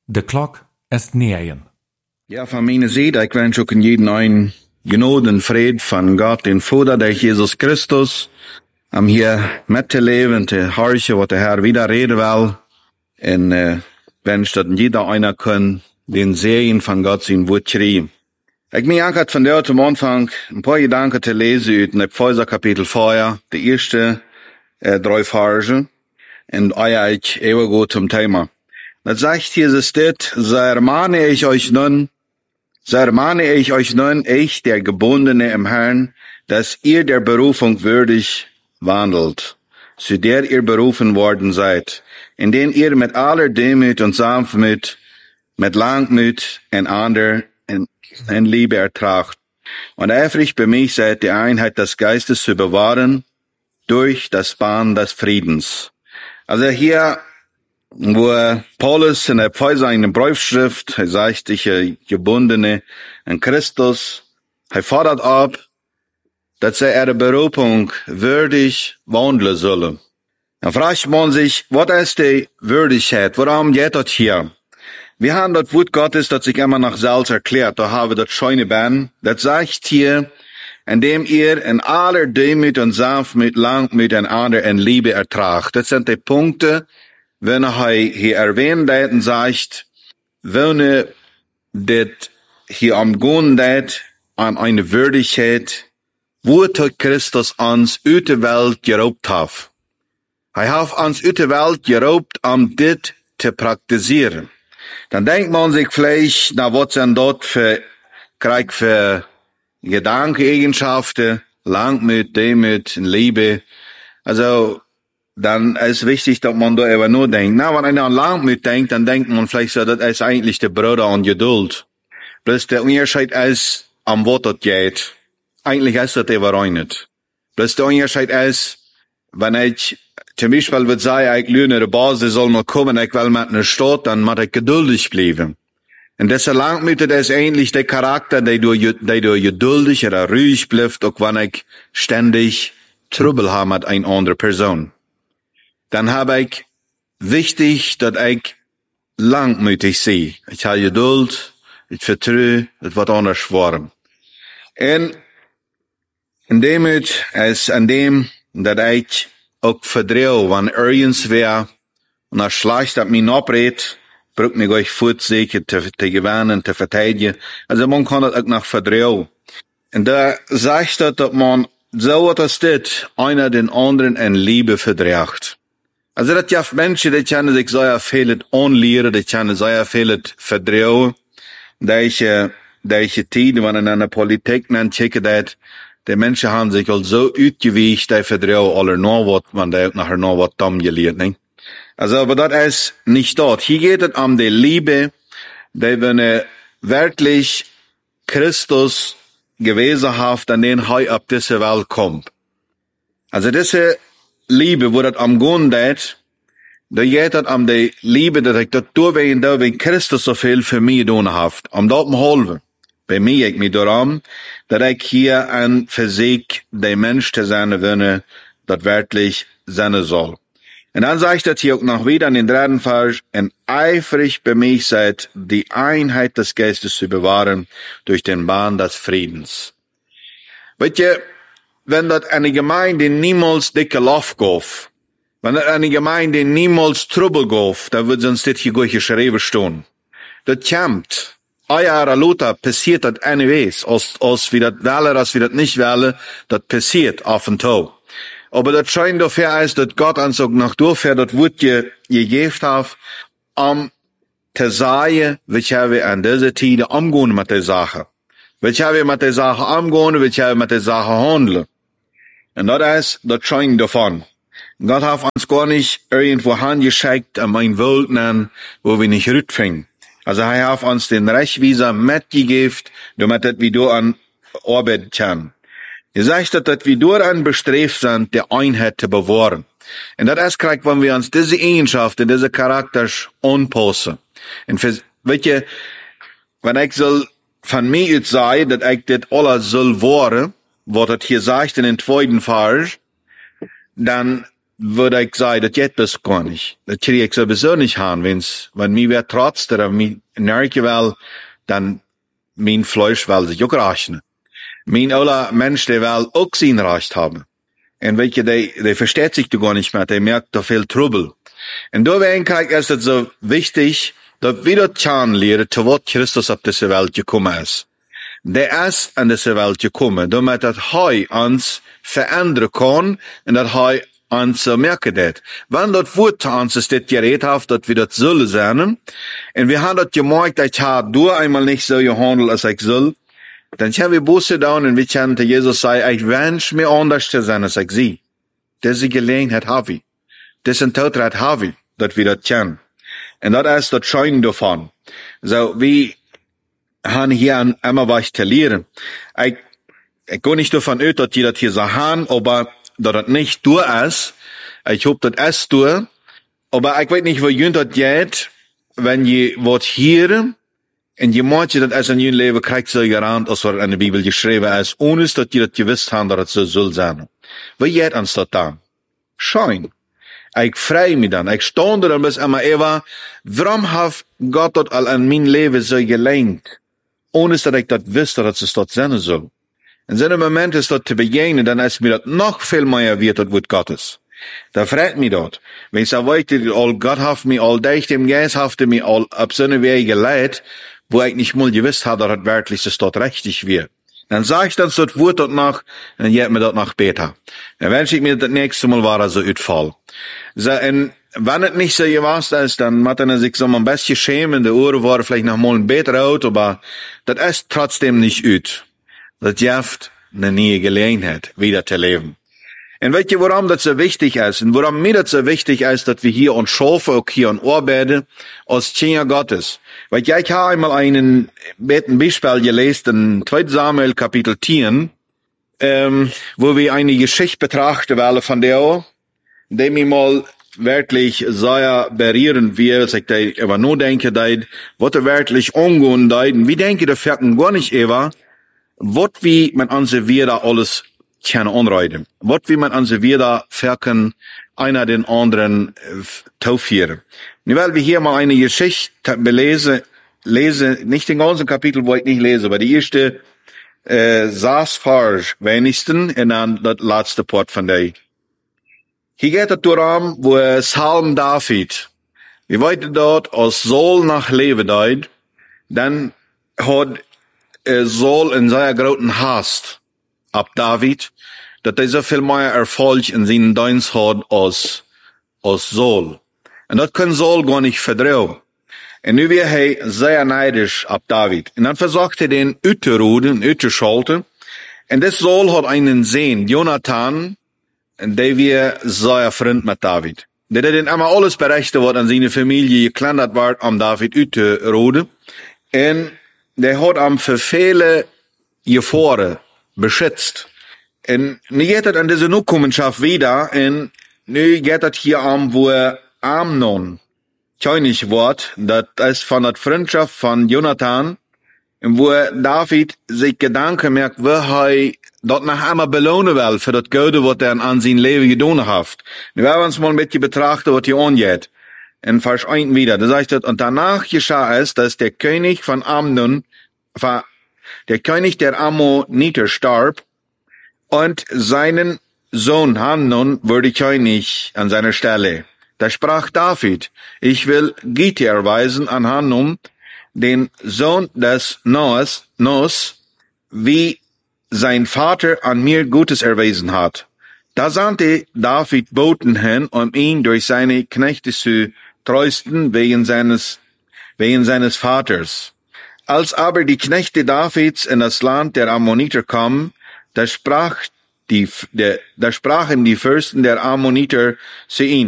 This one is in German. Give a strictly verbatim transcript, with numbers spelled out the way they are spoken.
De klok est neeën. Ja, van mijn zijde, ik wens ook in jeden een genade en vrede van God, den Vader, der Jesus Christus, om hier met te leven en te horchen wat de Herr wieder reden wil. En uh, wens dat jeder einer kan den Segen van God zijn woord schrijven. Ik me aangehaald van der am Anfang een paar gedanken te lezen uit het Epheser kapitel vier, de eerste uh, drei Verse, en eigenlijk even goed zum Thema. Das sagt hier, es steht, so ermahne ich euch nun, so ermahne ich euch nun, ich, der Gebundene im Herrn, dass ihr der Berufung würdig wandelt, zu der ihr berufen worden seid, indem ihr mit aller Demut und Sanftmut, mit Langmut und ander in, in Liebe ertragt und eifrig bemüht seid, die Einheit des Geistes zu bewahren, durch das Band des Friedens. Also hier, wo Paulus in der Epheser in der Briefschrift, er sagt, ich Gebundene in Christus, er fordert ab, dass er ihre Berufung würdig wandeln soll. Dann fragt man sich, was ist die Würdigkeit? Worum geht das hier? Wir haben das Wort Gottes, das sich immer nach selbst erklärt, da haben wir das schöne Band, das sagt hier, indem ihr in aller Demut und Sanftmut, Langmut und ander in Liebe ertragt. Das sind die Punkte, wenn er hier erwähnt hat und sagt, wenn er das hier am Gehen hat, an eine Würdigkeit, wo hat Christus uns aus der Welt geraubt hat. Er hat uns aus der Welt geraubt, um das zu praktizieren. Dann denkt man sich vielleicht, na, was sind dort für, Krieg für Gedankeneigenschaften, Langmut, Demut, Liebe. Also, dann ist wichtig, dass man da eben nur denkt. Na, wenn einer an Langmut denkt, dann denkt man vielleicht so, das ist eigentlich der Bruder an Geduld. Bloß der Unterschied ist, am was das geht. Eigentlich ist das eben nicht. Bloß der Unterschied ist, wenn ich zum Beispiel würde sagen, ich lerne, der Basis soll noch kommen, ich will mit einer Stadt, dann muss ich geduldig bleiben. Und dieser Langmut, das ist eigentlich der Charakter, der du, der du geduldig oder ruhig bleibt, auch wenn ich ständig Trouble habe mit einer anderen Person. Dann habe ich wichtig, dass ich langmütig sehe. Ich habe Geduld, ich vertraue, es wird anders werden. Und in Demut ist an dem, dass ich auch vertraue, wenn irgendwas wäre, und er schlecht hat mich abredet, braucht mich euch fortsicher zu, zu gewinnen, zu verteidigen. Also man kann das auch nach vertrauen. Und da sagt das, dass man so etwas tut, einer den anderen in Liebe verträgt. Also dat ja Menschen, die kennen sich sehr viel anleeren, die kennen sehr viel vertrauen. Deze, deze tijden, wanneer in de politiek men kijkt, dat die Menschen haben sich al so uitgewicht, die vertrauen alle noch wat, want die ook nachher noch wat dam geleerd, ne? Also, aber das ist nicht dort. Hier geht es um die Liebe, die wenn wirklich Christus gewesen hat, an den er auf diese Welt kommt. Also diese Liebe, wo das am Gehen geht, da geht es um die Liebe, dass ich das durchwehen darf, wenn Christus so viel für mich getan hat. Um das zu helfen. Bei mir, ich mich darum, dass ich hier ein Physik, der Mensch zu sein, wenn das wirklich sein soll. Und dann sagt das hier auch noch wieder in den dritten Vers, und eifrig bemüht seid, die Einheit des Geistes zu bewahren, durch den Band des Friedens. Weißt ihr, wenn das eine Gemeinde niemals dicke Lauf gauf, wenn das eine Gemeinde niemals Trouble gauf, dann wird sonst das hier gut geschrieben stehen. Das kommt. Ein Jahr Luther passiert das anyways, als, als wir das wählen, als wir das nicht wählen, das passiert auf und zu. Aber das scheint dafür ist, dass Gott uns auch noch dafür das Wort gegeben hat, um zu sagen, wie wir an dieser Zeit umgehen mit der Sache. Wie wir mit der Sache umgehen, wie wir mit der Sache handeln. Und das ist, das scheint davon. Gott hat uns gar nicht irgendwo angeschickt, um ein Welt nennen, wo wir nicht rütteln. Also er hat uns den Rechtwieser mitgegeben, damit wir da an Arbeit können. Er sagt, dass wir daran bestrebt sind, die Einheit zu bewahren. Und das ist korrekt, wenn wir uns diese Eigenschaften, diese Charakter anpassen. Und für, weißt du, wenn ich soll von mir jetzt sagen, dass ich das alles soll wahren, was das hier sagt in den zweiten Vers, dann würde ich sagen, das geht bis gar nicht. Das kriege ich sowieso nicht an, wenn's, wenn mir wer trotzt, oder mir nerke will, dann mein Fleisch will sich auch rechnen. Mein aller Mensch, der will auch sein Recht haben. Und welche, der, der versteht sich da gar nicht mehr, der merkt da viel Trubel. Und da denke ich, ist es so wichtig, dass wir das kennenlernen, zu was Christus auf diese Welt gekommen ist. Der ist an diese Welt gekommen, damit er uns verändern kann und dass er uns merken wird. Wenn das Wort zu uns ist, das gerät hat, dass wir das sollen sein, und wir haben das gemerkt, ich habe du einmal nicht so gehandelt, als ich soll, dann haben wir Buße da und wir können zu Jesus sagen, ich wünsche mir anders zu sein, als ich sie. Diese Gelegenheit habe ich. Diesen Todrat habe ich, dass wir das kennen. Und das ist das Schein davon. So, wir haben hier immer was zu lernen. Ich, ich gehe nicht davon aus, dass die das hier so haben, aber dass das nicht du ist. Ich hoffe, das ist du. Aber ich weiß nicht, wo jünd das geht, wenn ihr was hier und je manche das als in ihrem Leben kriegt so gerannt, als was in der Bibel geschrieben ist, ohne dass die das gewusst haben, dass es so soll sein. Wie geht uns das dann? Schein. Ich freue mich dann. Ich stand dann bis immer Eva, warum hat Gott das all an mein Leben so gelenkt? Ohne dass ich das wüsste, dass es dort sein soll. In so einem Moment ist das zu begegnen, dann ist mir das noch viel mehr wert, das Wort Gottes. Da freut mich das. Wenn ich sage, all Gott hat mich all durch dem Geist, hat mich all auf so eine Wege geleitet, wo ich nicht mal gewusst habe, dass das wirklich das dort richtig wird. Dann sag ich dann so das Wort dort noch, dann geht mir das noch besser. Dann wünsche ich mir das nächste Mal war so Utfall. So, und wenn es nicht so gewesen ist, dann macht er sich so ein bisschen schämen, die Ohren waren vielleicht noch mal ein bisschen rot, aber das ist trotzdem nicht ut. Das gibt eine neue Gelegenheit, wieder zu leben. Und weißt du, warum das so wichtig ist? Und warum mir das so wichtig ist, dass wir hier und schaffen, auch hier und arbeiten, als Kinder Gottes. Weil ich habe einmal einen, ein Beispiel gelesen, in zweiten Samuel Kapitel zehn, ähm, wo wir eine Geschichte betrachten wollen von der, die mir mal wirklich sehr berühren wird, als ich da über nur denke, was er wirklich umgehen, wie denke ich, da fährt gar nicht über, was wie man an sie wieder alles kann anreiten. Was wie man an sie wieder verken, einer den anderen äh, taufieren. Nun, weil wir hier mal eine Geschichte belesen, lese, nicht den ganzen Kapitel, wo ich nicht lese, aber die erste, äh, sechs Vers wenigstens, und dann das letzte Part von der. Hier geht es darum, wo Psalm David, wie weit dort als Saul nach Leben deit, dann hat äh, Saul in seiner großen Hast ab David, dass er so viel mehr Erfolg in seinen Dienst hat als, als Saul. Und das kann Saul gar nicht verdrehen. Und nu wird er sehr neidisch ab David. Und dann versucht er den Uterruden, Uterschalten. Und das Saul hat einen Sohn, Jonathan, und der wird sehr Freund mit David. Der hat den einmal alles berichtet, was an seine Familie geklandert wird, am David Uterruden. Und der hat am für viele Gefahren beschützt. Und nu geht das an diese Nachkommenschaft wieder, und nu geht das hier am, wo Amnon König wird, das ist von der Freundschaft von Jonathan, wo David sich Gedanken merkt, wo er dort nach einmal belohnen will für das Gute, was er an sein Leben getan hat. Wir werden uns mal ein bisschen betrachten, was hier angeht. In Vers eins wieder, da sagt er, und danach geschah es, dass der König von Amnon, der König der Ammoniter starb, und seinen Sohn Amnon wurde König an seiner Stelle. Da sprach David, ich will Güte erweisen an Hanun, den Sohn des Noas, Nos, wie sein Vater an mir Gutes erwiesen hat. Da sandte David Boten hin, um ihn durch seine Knechte zu trösten wegen seines, wegen seines Vaters. Als aber die Knechte Davids in das Land der Ammoniter kamen, da sprach die, der, da sprachen die Fürsten der Ammoniter zu ihm,